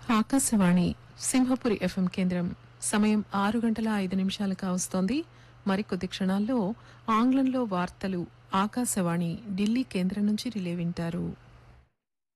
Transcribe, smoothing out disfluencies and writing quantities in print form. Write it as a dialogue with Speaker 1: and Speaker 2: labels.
Speaker 1: Akashvani Simhapuri FM కేంద్రం సమయం 6:05 కావస్తోంది. మరికొద్ది క్షణాల్లో ఆంగ్లంలో వార్తలు ఆకాశవాణి ఢిల్లీ కేంద్రం నుంచి రిలే వింటారు.